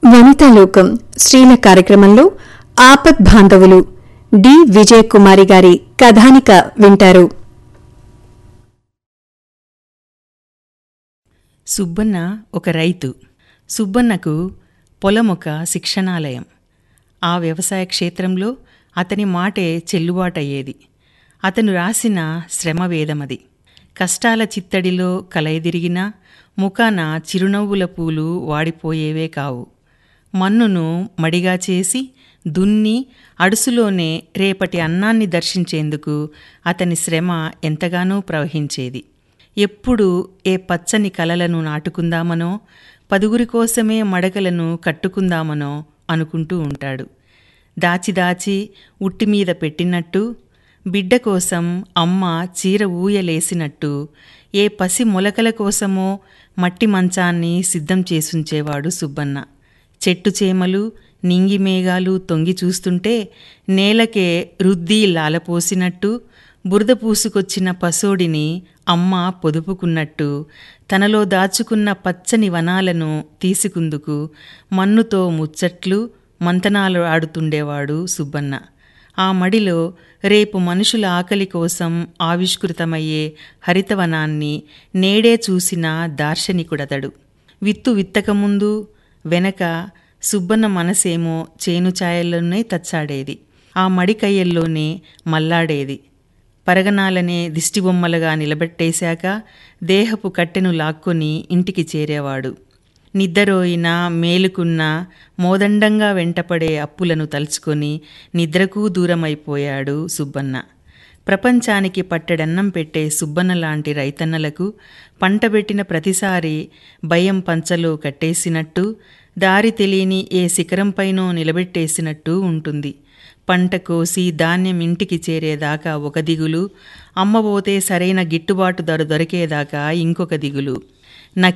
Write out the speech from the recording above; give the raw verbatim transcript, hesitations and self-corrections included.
వనితాలోకం స్త్రీల కార్యక్రమంలో ఆపద్ బాంధవులు డి విజయ కుమారి గారి కథానిక వింటారు. సుబ్బన్న ఒక రైతు. సుబ్బన్నకు పొలమొక శిక్షణాలయం. ఆ వ్యవసాయ క్షేత్రంలో అతని మాటే చెల్లుబాటయ్యేది. అతను రాసిన శ్రమవేదమది. కష్టాల చిత్తడిలో కలయదిరిగినా ముఖాన చిరునవ్వుల పూలు వాడిపోయేవే కావు. మన్నును మడిగా చేసి దున్ని అడుసులోనే రేపటి అన్నాన్ని దర్శించేందుకు అతని శ్రమ ఎంతగానో ప్రవహించేది. ఎప్పుడు ఏ పచ్చని కలలను నాటుకుందామనో, పదుగురి కోసమే మడకలను కట్టుకుందామనో అనుకుంటూ ఉంటాడు. దాచిదాచి ఉట్టిమీద పెట్టినట్టు, బిడ్డ కోసం అమ్మ చీర ఊయలేసినట్టు, ఏ పసి మొలకల కోసమో మట్టి మంచాన్ని సిద్ధం చేసుంచేవాడు సుబ్బన్న. చెట్టు చేమలు, నింగి మేఘాలు తొంగి చూస్తుంటే నేలకే రుద్ది లాలపోసినట్టు, బురద పూసుకొచ్చిన పసోడిని అమ్మ పొదుపుకున్నట్టు, తనలో దాచుకున్న పచ్చని వనాలను తీసుకుందుకు మన్నుతో ముచ్చట్లు మంతనాలు ఆడుతుండేవాడు సుబ్బన్న. ఆ మడిలో రేపు మనుషుల ఆకలి కోసం ఆవిష్కృతమయ్యే హరితవనాన్ని నేడే చూసిన దార్శనికుడతడు. విత్తు విత్తకముందు వెనక సుబ్బన్న మనసేమో చేను ఛాయల్లోనే తచ్చాడేది. ఆ మడికయ్యల్లోనే మల్లాడేది. పరగనాలనే దిష్టిబొమ్మలుగా నిలబెట్టేశాక దేహపు కట్టెను లాక్కొని ఇంటికి చేరేవాడు. నిద్రరోయినా మేలుకున్నా మోదండంగా వెంటపడే అప్పులను తలుచుకొని నిద్రకు దూరమైపోయాడు సుబ్బన్న. ప్రపంచానికి పట్టెడన్నం పెట్టే సుబ్బన్న లాంటి రైతన్నలకు పంటబెట్టిన ప్రతిసారి భయం పంచలో కట్టేసినట్టు, దారి తెలియని ఏ శిఖరంపైనో నిలబెట్టేసినట్టు ఉంటుంది. పంట కోసి ధాన్యం ఇంటికి చేరేదాకా ఒక దిగులు, అమ్మబోతే సరైన గిట్టుబాటు ధర దొరికేదాకా ఇంకొక దిగులు.